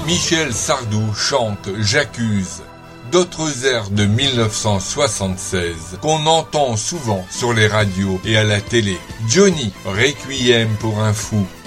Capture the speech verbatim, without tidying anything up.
Michel Sardou chante J'accuse, d'autres airs de mille neuf cent soixante-seize qu'on entend souvent sur les radios et à la télé. Johnny, Requiem pour un fou,